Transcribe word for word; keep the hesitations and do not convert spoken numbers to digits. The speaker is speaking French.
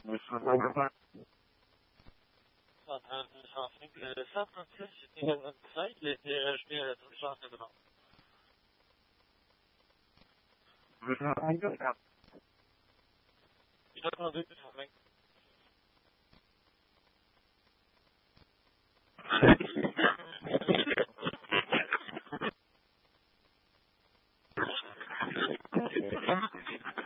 Le cent trente-six, c'était le site, il a été rajouté à la chance de demande. Il a attendu deux cent vingt.